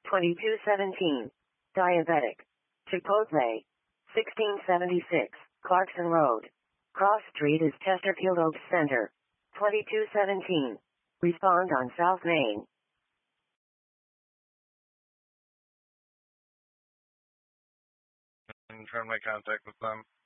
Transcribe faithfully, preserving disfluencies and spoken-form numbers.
twenty-two seventeen. Diabetic. Chipotle. sixteen seventy-six. Clarkson Road. Cross Street is Chesterfield Oaks Center. twenty-two seventeen. Respond on South Main. And try to make contact with them.